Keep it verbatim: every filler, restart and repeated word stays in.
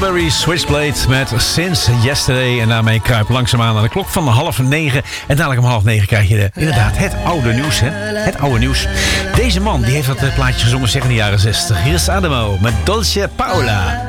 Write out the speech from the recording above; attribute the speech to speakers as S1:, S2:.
S1: Strawberry Switchblade met Since Yesterday. En daarmee kruip langzaamaan naar de klok van half negen. En dadelijk om half negen krijg je de, inderdaad het oude nieuws. Hè? Het oude nieuws. Deze man die heeft dat plaatje gezongen zeg in de jaren zestig. Hier is Adamo met Dolce Paola.